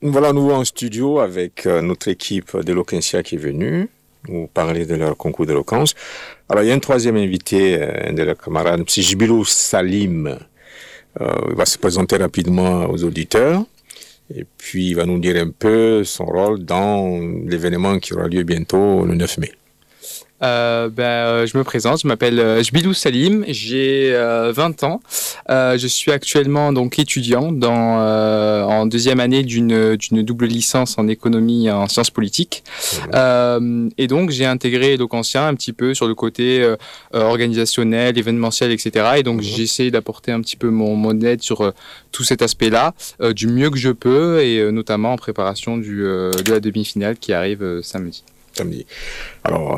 Voilà, nous en studio avec notre équipe d'Eloquentia qui est venue nous parler de leur concours d'éloquence. Alors, il y a un troisième invité, un de leurs camarades, M. Djibril Salim. Il va se présenter rapidement aux auditeurs et puis il va nous dire un peu son rôle dans l'événement qui aura lieu bientôt le 9 mai. Je me présente, je m'appelle Djibril Salim, j'ai 20 ans. Je suis actuellement donc étudiant en deuxième année d'une double licence en économie et en sciences politiques. Et donc j'ai intégré Eloquentia un petit peu sur le côté organisationnel, événementiel, etc. Et donc j'essaie d'apporter un petit peu mon aide sur tout cet aspect-là du mieux que je peux et notamment en préparation de la demi-finale qui arrive samedi. Alors,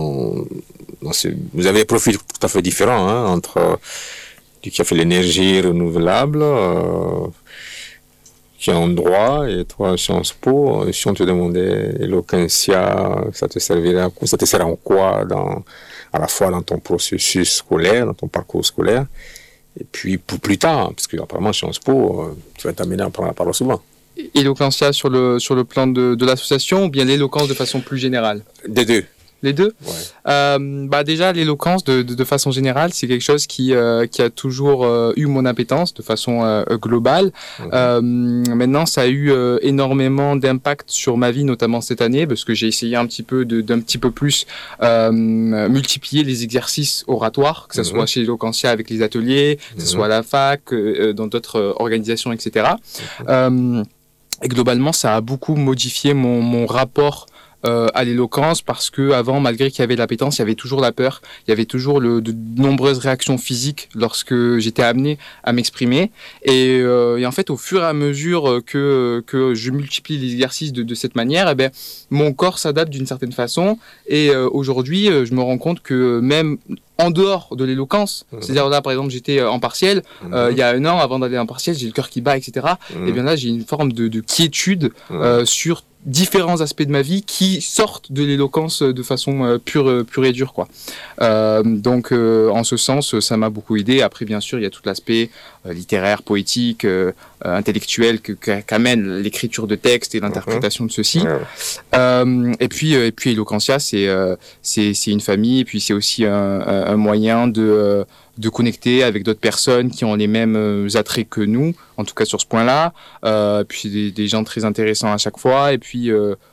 vous avez un profil tout à fait différent entre qui a fait l'énergie renouvelable, qui est en droit, et toi, Sciences Po. Si on te demandait Eloquentia, ça te servirait à quoi? Ça te sert en quoi à la fois dans ton processus scolaire, dans ton parcours scolaire, et puis pour plus tard, parce que apparemment Sciences Po, tu vas t'amener à prendre la parole souvent. Eloquentia sur le plan de l'association ou bien l'éloquence de façon plus générale? Des deux. Les deux? Ouais. Déjà, l'éloquence de façon générale, c'est quelque chose qui a toujours eu mon appétence de façon globale. Maintenant, ça a eu énormément d'impact sur ma vie, notamment cette année, parce que j'ai essayé un petit peu d'un petit peu plus multiplier les exercices oratoires, que ce soit chez Eloquentia avec les ateliers, que ce soit à la fac, dans d'autres organisations, etc. Et globalement, ça a beaucoup modifié mon rapport à l'éloquence, parce que avant, malgré qu'il y avait l'appétence, il y avait toujours la peur, il y avait toujours de nombreuses réactions physiques lorsque j'étais amené à m'exprimer. Et en fait, au fur et à mesure que je multiplie les exercices de cette manière, mon corps s'adapte d'une certaine façon. Et aujourd'hui, je me rends compte que même en dehors de l'éloquence, c'est-à-dire là, par exemple, j'étais en partiel, il y a un an, avant d'aller en partiel, j'ai le cœur qui bat, etc. Et bien là, j'ai une forme de quiétude sur différents aspects de ma vie qui sortent de l'éloquence de façon pure et dure, quoi. Donc, en ce sens, ça m'a beaucoup aidé. Après, bien sûr, il y a tout l'aspect littéraire, poétique, intellectuel qu'amène l'écriture de textes et l'interprétation de ceux-ci. Et puis Eloquentia, c'est une famille, et puis c'est aussi un moyen de connecter avec d'autres personnes qui ont les mêmes attraits que nous, en tout cas sur ce point-là. Puis c'est des gens très intéressants à chaque fois, et puis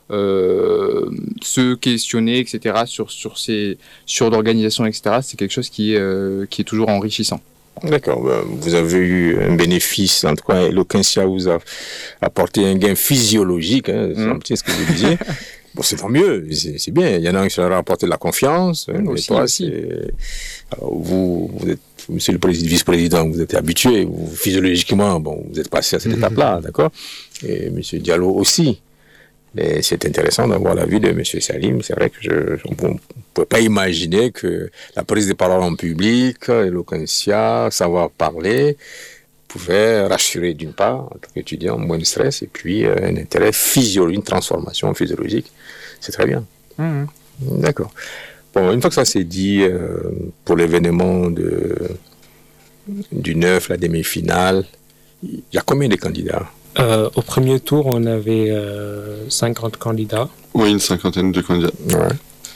se questionner, etc. sur l'organisation, etc. C'est quelque chose qui est toujours enrichissant. D'accord, vous avez eu un bénéfice, en tout cas Eloquentia vous a apporté un gain physiologique, c'est ce que vous disiez. Bon, c'est tant mieux, c'est bien. Il y en a qui leur a apporté de la confiance. Aussi. Alors, vous êtes, monsieur le vice-président, vous êtes habitué, physiologiquement, vous êtes passé à cette étape-là, d'accord? Et monsieur Diallo aussi. Et c'est intéressant d'avoir l'avis de monsieur Salim. C'est vrai que on ne peut pas imaginer que la prise de parole en public, Eloquentia, savoir parler, pouvait rassurer d'une part, en tant qu'étudiant, moins de stress, et puis un intérêt physiologique, une transformation physiologique. C'est très bien. D'accord. Bon, une fois que ça s'est dit, pour l'événement du 9, la demi-finale, il y a combien de candidats? Au premier tour, on avait 50 candidats. Oui, une cinquantaine de candidats. Ouais.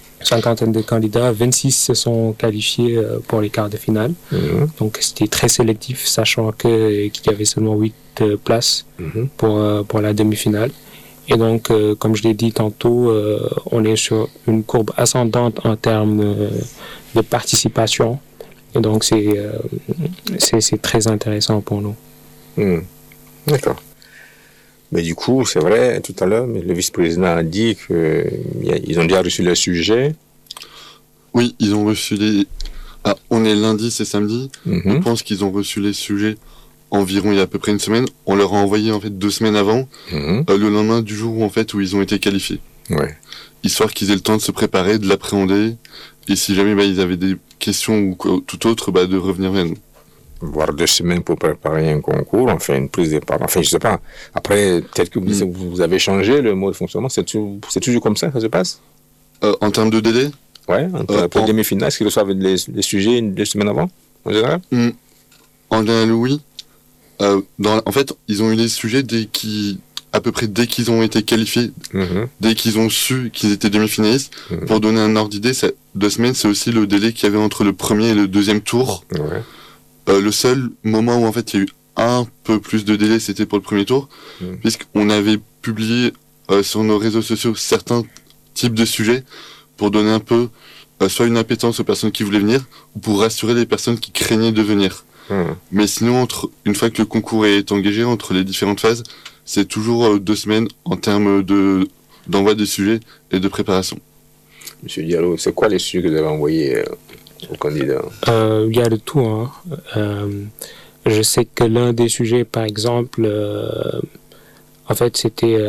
26 se sont qualifiés pour les quarts de finale. Donc c'était très sélectif, sachant qu'il y avait seulement 8 places pour la demi-finale. Et donc, comme je l'ai dit tantôt, on est sur une courbe ascendante en termes de participation. Et donc c'est très intéressant pour nous. D'accord. Mais du coup, c'est vrai, tout à l'heure, le vice-président a dit qu'ils ont déjà reçu le sujet. Oui, ils ont reçu on est lundi, c'est samedi. Je pense qu'ils ont reçu les sujets environ il y a à peu près une semaine. On leur a envoyé en fait 2 semaines avant, le lendemain du jour où ils ont été qualifiés. Ouais. Histoire qu'ils aient le temps de se préparer, de l'appréhender, et si jamais ils avaient des questions ou tout autre, de revenir vers nous. Voire 2 semaines pour préparer un concours, une prise de parole. Je sais pas. Après, peut-être que vous avez changé le mode de fonctionnement. C'est toujours comme ça que ça se passe? En termes de délai? Ouais, pour les demi-finales, est-ce qu'ils reçoivent les sujets 2 semaines avant, en général? En général, oui. En fait, ils ont eu les sujets à peu près dès qu'ils ont été qualifiés, dès qu'ils ont su qu'ils étaient demi-finalistes. Pour donner un ordre d'idée, 2 semaines, c'est aussi le délai qu'il y avait entre le premier et le deuxième tour. Le seul moment où en fait il y a eu un peu plus de délai, c'était pour le premier tour, puisqu'on avait publié sur nos réseaux sociaux certains types de sujets pour donner un peu soit une appétence aux personnes qui voulaient venir, ou pour rassurer les personnes qui craignaient de venir. Mais sinon, une fois que le concours est engagé, entre les différentes phases, c'est toujours 2 semaines en termes d'envoi des sujets et de préparation. Monsieur Diallo, c'est quoi les sujets que vous avez envoyés aux candidats? Il y a de tout. Hein. Je sais que l'un des sujets, par exemple, en fait, c'était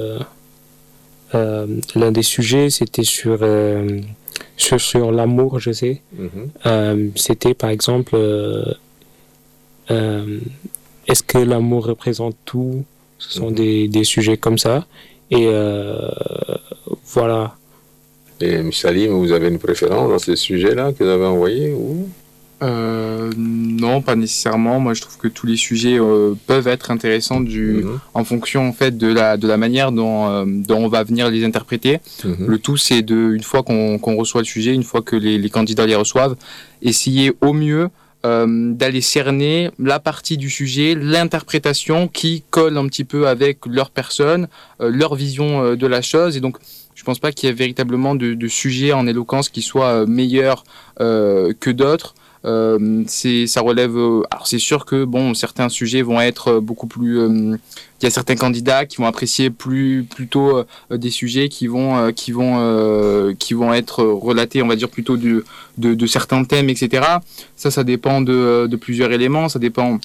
l'un des sujets, c'était sur l'amour, je sais. C'était, par exemple, est-ce que l'amour représente tout? Ce sont des sujets comme ça. Et voilà. Et M. Salim, vous avez une préférence dans ces sujets-là que vous avez envoyés ou... Non, pas nécessairement. Moi, je trouve que tous les sujets peuvent être intéressants en fonction en fait de la manière dont on va venir les interpréter. Le tout, c'est une fois qu'on reçoit le sujet, une fois que les candidats les reçoivent, essayer au mieux d'aller cerner la partie du sujet, l'interprétation qui colle un petit peu avec leur personne, leur vision de la chose. Et donc, je pense pas qu'il y ait véritablement de sujet en éloquence qui soit meilleur que d'autres. Ça relève. Alors c'est sûr que certains sujets vont être beaucoup plus. Il y a certains candidats qui vont apprécier plutôt des sujets qui vont être relatés, on va dire plutôt de certains thèmes, etc. Ça dépend de plusieurs éléments. Ça dépend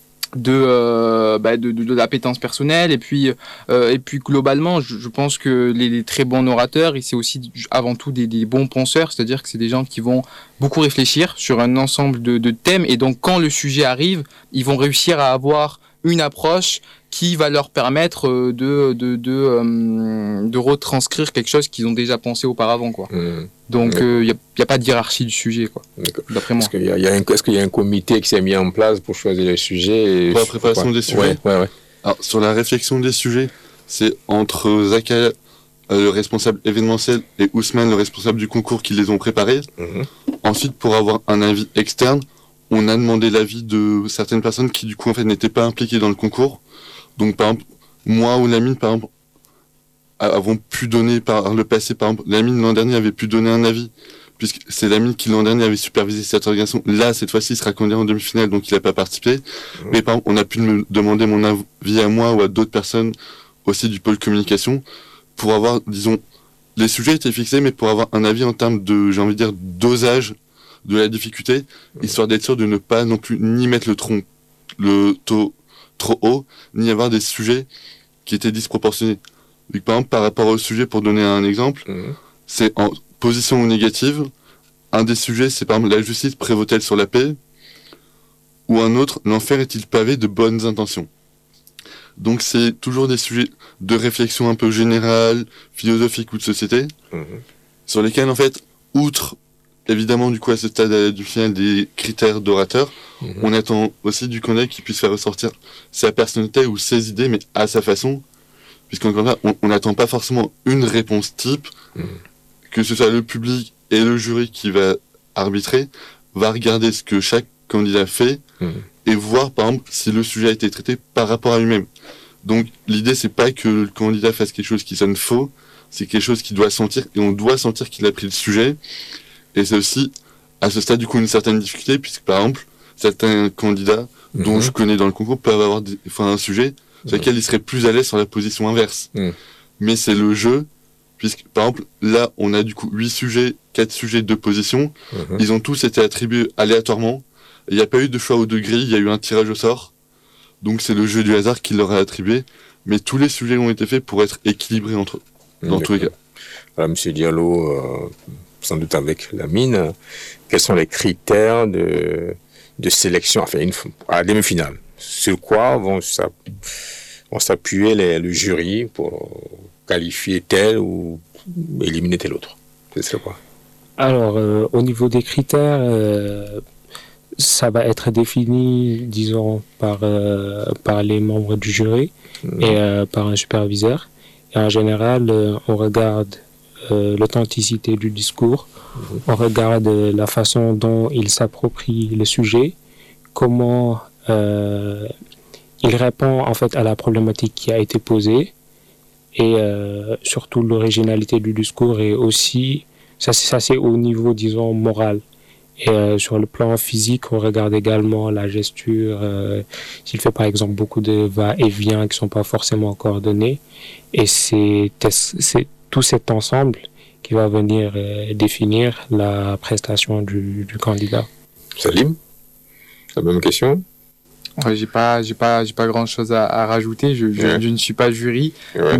de l'appétence personnelle et puis globalement je pense que les très bons orateurs, c'est aussi avant tout des bons penseurs, c'est-à-dire que c'est des gens qui vont beaucoup réfléchir sur un ensemble de thèmes, et donc quand le sujet arrive, ils vont réussir à avoir une approche qui va leur permettre de retranscrire quelque chose qu'ils ont déjà pensé auparavant, quoi. Donc il n'y a pas de hiérarchie du sujet, quoi. D'après moi. Est-ce qu'il y a un comité qui s'est mis en place pour choisir les sujets pour la préparation des sujets? Ouais. Alors, sur la réflexion des sujets, c'est entre Zaka, le responsable événementiel, et Ousmane, le responsable du concours, qui les ont préparés. Ensuite, pour avoir un avis externe, on a demandé l'avis de certaines personnes qui du coup en fait n'étaient pas impliquées dans le concours. Donc par exemple, moi ou Lamine par exemple avons pu donner par le passé, par exemple Lamine l'an dernier avait pu donner un avis, puisque c'est Lamine qui l'an dernier avait supervisé cette organisation. Là cette fois-ci il sera candidat en demi-finale, donc il n'a pas participé. Mais par exemple on a pu me demander mon avis à moi ou à d'autres personnes aussi du pôle communication, pour avoir, disons, les sujets étaient fixés, mais pour avoir un avis en termes de, j'ai envie de dire, dosage de la difficulté, histoire d'être sûr de ne pas non plus ni mettre le taux trop haut, ni avoir des sujets qui étaient disproportionnés. Donc, par exemple, par rapport au sujet, pour donner un exemple, c'est en position négative. Un des sujets, c'est par exemple, la justice prévaut-elle sur la paix? Ou un autre, l'enfer est-il pavé de bonnes intentions? Donc c'est toujours des sujets de réflexion un peu générale, philosophique ou de société, sur lesquels en fait, outre évidemment du coup à ce stade du final des critères d'orateur, on attend aussi du candidat qui puisse faire ressortir sa personnalité ou ses idées, mais à sa façon, puisqu'encore là, on n'attend pas forcément une réponse type, que ce soit le public et le jury qui va arbitrer, va regarder ce que chaque candidat fait, et voir par exemple si le sujet a été traité par rapport à lui-même. Donc l'idée c'est pas que le candidat fasse quelque chose qui sonne faux, c'est quelque chose qu'il doit sentir, et on doit sentir qu'il a pris le sujet. Et c'est aussi à ce stade du coup une certaine difficulté, puisque par exemple certains candidats dont je connais dans le concours peuvent avoir un sujet sur lequel ils seraient plus à l'aise sur la position inverse. Mais c'est le jeu, puisque par exemple là on a du coup 8 sujets, 4 sujets, 2 positions, ils ont tous été attribués aléatoirement. Il n'y a pas eu de choix au degré, il y a eu un tirage au sort. Donc c'est le jeu du hasard qui leur a attribué. Mais tous les sujets ont été faits pour être équilibrés entre eux, dans tous les cas. Alors, Monsieur Diallo, sans doute avec Lamine, quels sont les critères de sélection, enfin, à la demi-finale? Sur quoi vont s'appuyer le jury pour qualifier tel ou éliminer tel autre? C'est quoi? Alors, au niveau des critères... ça va être défini, disons, par les membres du jury et par un superviseur. Et en général, on regarde l'authenticité du discours, on regarde la façon dont il s'approprie le sujet, comment il répond en fait à la problématique qui a été posée, et surtout l'originalité du discours, et aussi, ça c'est au niveau, disons, moral. Et sur le plan physique, on regarde également la gesture, s'il fait par exemple beaucoup de va-et-vient qui ne sont pas forcément coordonnés. Et c'est tout cet ensemble qui va venir définir la prestation du candidat. Salim, la même question? Ouais, j'ai pas grand chose à rajouter. Je ne suis pas jury,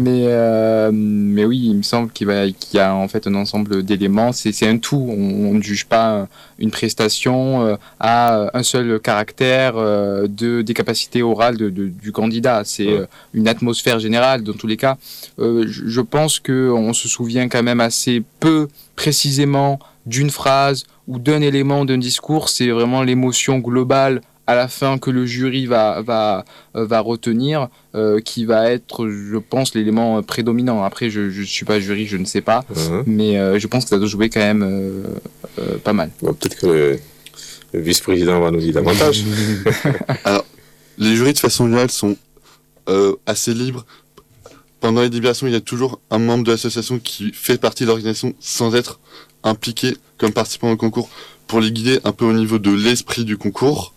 mais oui, il me semble qu'il y a en fait un ensemble d'éléments. C'est un tout. On ne juge pas une prestation à un seul caractère des capacités orales du candidat. C'est une atmosphère générale dans tous les cas. Je pense que on se souvient quand même assez peu précisément d'une phrase ou d'un élément d'un discours. C'est vraiment l'émotion globale à la fin que le jury va retenir, qui va être, je pense, l'élément prédominant. Après, je suis pas jury, je ne sais pas, mais je pense que ça doit jouer quand même pas mal. Bon, peut-être que le vice-président va nous dire davantage. Alors, les jurys de façon générale sont assez libres. Pendant les délibérations, il y a toujours un membre de l'association qui fait partie de l'organisation sans être impliqué comme participant au concours, pour les guider un peu au niveau de l'esprit du concours.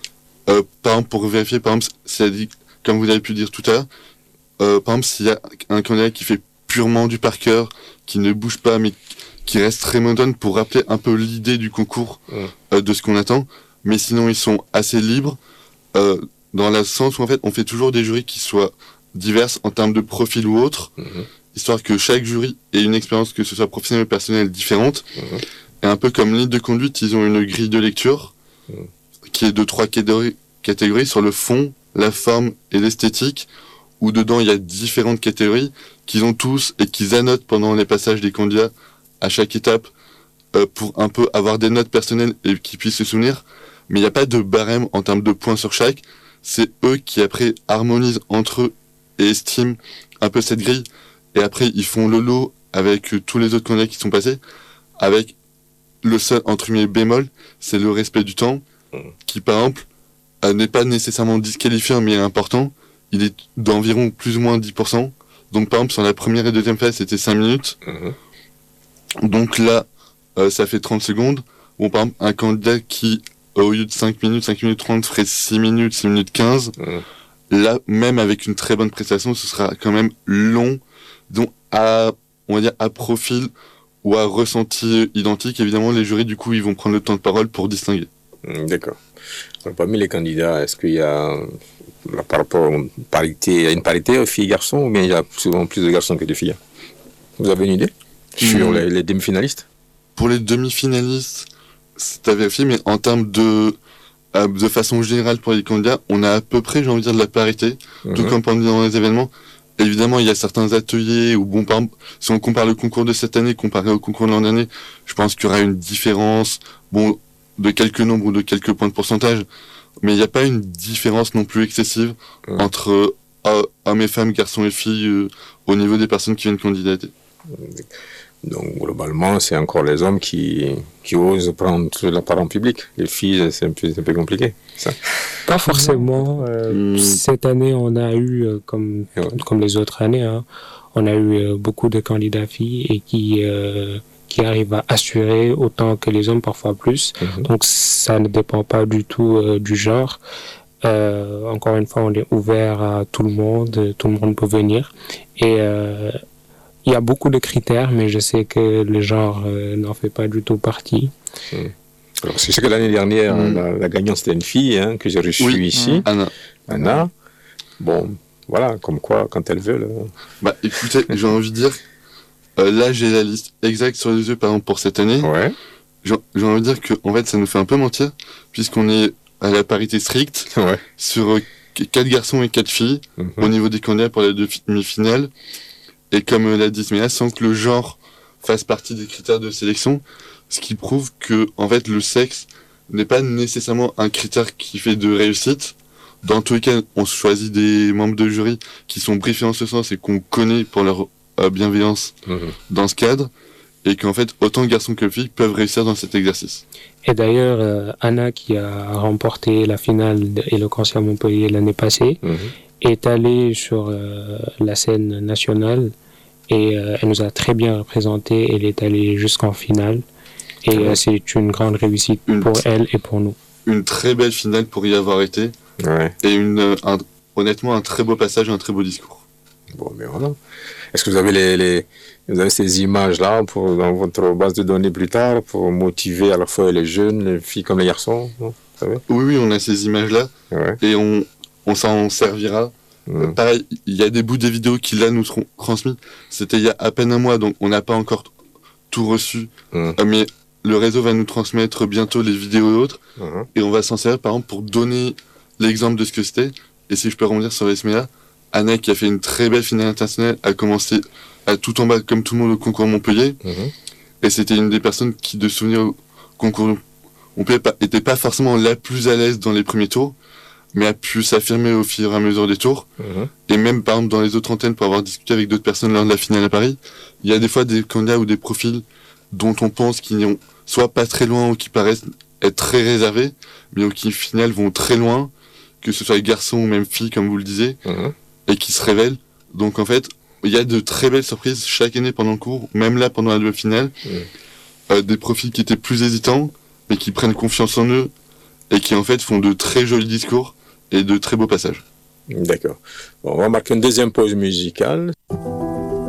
Par exemple, pour vérifier, par exemple, comme vous avez pu dire tout à l'heure, par exemple, s'il y a un candidat qui fait purement du par cœur, qui ne bouge pas, mais qui reste très monotone, pour rappeler un peu l'idée du concours, de ce qu'on attend. Mais sinon, ils sont assez libres, dans le sens où en fait, on fait toujours des jurys qui soient diverses en termes de profil ou autre, histoire que chaque jury ait une expérience, que ce soit professionnelle ou personnelle, différente. Et un peu comme ligne de conduite, ils ont une grille de lecture qui est de 3 catégories sur le fond, la forme et l'esthétique, où dedans il y a différentes catégories qu'ils ont tous et qu'ils annotent pendant les passages des candidats à chaque étape, pour un peu avoir des notes personnelles et qu'ils puissent se souvenir. Mais il n'y a pas de barème en termes de points sur chaque. C'est eux qui après harmonisent entre eux et estiment un peu cette grille. Et après ils font le lot avec tous les autres candidats qui sont passés, avec le seul entre guillemets bémol, c'est le respect du temps, qui par exemple n'est pas nécessairement disqualifiant mais important. Il est d'environ plus ou moins 10%. Donc par exemple sur la première et deuxième phase c'était 5 minutes. Donc là ça fait 30 secondes. Bon, par exemple un candidat qui au lieu de 5 minutes 30 ferait 6 minutes 15. Là même avec une très bonne prestation ce sera quand même long, donc on va dire à profil ou à ressenti identique. Évidemment les jurys du coup ils vont prendre le temps de parole pour distinguer. D'accord. Alors, parmi les candidats, est-ce qu'il y a, par rapport à une parité aux filles et garçons, ou bien il y a souvent plus de garçons que de filles? Vous avez une idée sur les demi-finalistes? Pour les demi-finalistes, c'est à vérifier, mais en termes de façon générale pour les candidats, on a à peu près, j'ai envie de dire, de la parité, tout comme pendant les événements. Évidemment, il y a certains ateliers où, bon, par exemple, si on compare le concours de cette année comparé au concours de l'an dernier, je pense qu'il y aura une différence, bon, de quelques nombres ou de quelques points de pourcentage, mais il n'y a pas une différence non plus excessive entre hommes et femmes, garçons et filles, au niveau des personnes qui viennent candidater. Donc globalement, c'est encore les hommes qui osent prendre la parole en public. Les filles, c'est un peu compliqué. Ça. Pas forcément. Cette année, on a eu, comme les autres années, on a eu beaucoup de candidats filles et qui arrivent à assurer autant que les hommes, parfois plus. Donc ça ne dépend pas du tout du genre. Encore une fois, on est ouvert à tout le monde peut venir. Et il y a beaucoup de critères, mais je sais que le genre n'en fait pas du tout partie. Alors, c'est sûr que l'année dernière, la gagnante, c'était une fille que j'ai reçue ici. Anna. Bon, voilà, comme quoi, quand elle veut. Bah, écoutez, j'ai envie de dire, là, j'ai la liste exacte sur les yeux, par exemple, pour cette année. Ouais. J'ai envie de dire que, en fait, ça nous fait un peu mentir, puisqu'on est à la parité stricte sur 4 garçons et 4 filles au niveau des candidats pour la demi-finale. Et comme l'a dit Sméa, sans que le genre fasse partie des critères de sélection, ce qui prouve que, en fait, le sexe n'est pas nécessairement un critère qui fait de réussite. Dans tous les cas, on choisit des membres de jury qui sont briefés en ce sens et qu'on connaît pour leur bienveillance dans ce cadre, et qu'en fait, autant garçons que filles peuvent réussir dans cet exercice. Et d'ailleurs, Anna, qui a remporté la finale d'Éloquence à Montpellier l'année passée, est allée sur la scène nationale et elle nous a très bien représenté. Elle est allée jusqu'en finale et c'est une grande réussite pour elle et pour nous. Une très belle finale pour y avoir été, et honnêtement un très beau passage, un très beau discours. Bon, mais voilà. Est-ce que vous avez vous avez ces images-là dans votre base de données plus tard pour motiver à la fois les jeunes, les filles comme les garçons, vous savez? Oui, on a ces images-là, et on s'en servira. Pareil, il y a des bouts des vidéos qui là nous seront transmis. C'était il y a à peine un mois, donc on n'a pas encore tout reçu, mais le réseau va nous transmettre bientôt les vidéos et autres, et on va s'en servir par exemple pour donner l'exemple de ce que c'était. Et si je peux rebondir sur Esméa, Anna, qui a fait une très belle finale internationale, a commencé à tout en bas comme tout le monde au concours Montpellier, et c'était une des personnes qui, de souvenir au concours Montpellier, était pas forcément la plus à l'aise dans les premiers tours, mais a pu s'affirmer au fur et à mesure des tours. Et même par exemple dans les autres antennes, pour avoir discuté avec d'autres personnes lors de la finale à Paris, il y a des fois des candidats ou des profils dont on pense qu'ils n'ont soit pas très loin ou qui paraissent être très réservés, mais qui au final vont très loin, que ce soit les garçons ou même filles comme vous le disiez, et qui se révèlent. Donc en fait, il y a de très belles surprises chaque année pendant le cours, même là pendant la double finale, des profils qui étaient plus hésitants, mais qui prennent confiance en eux, et qui en fait font de très jolis discours et de très beaux passages. D'accord. Bon, on va marquer une deuxième pause musicale.